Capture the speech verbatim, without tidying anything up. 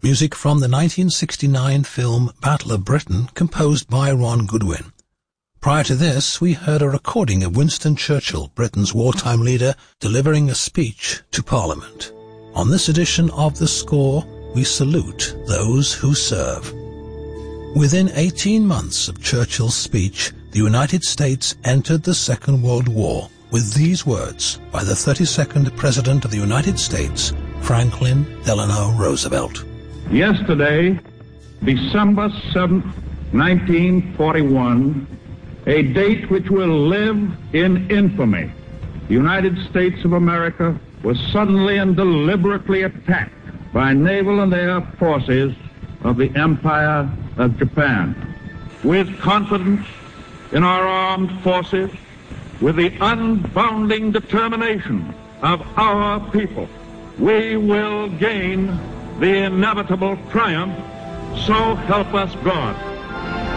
music from the nineteen sixty-nine film Battle of Britain, composed by Ron Goodwin. Prior to this, we heard a recording of Winston Churchill, Britain's wartime leader, delivering a speech to Parliament. On this edition of The Score, we salute those who serve. Within eighteen months of Churchill's speech, the United States entered the Second World War with these words by the thirty-second President of the United States, Franklin Delano Roosevelt. Yesterday, December seventh, nineteen forty-one, a date which will live in infamy, the United States of America was suddenly and deliberately attacked by naval and air forces of the Empire of Japan. With confidence in our armed forces, with the unbounding determination of our people, we will gain the inevitable triumph, so help us God.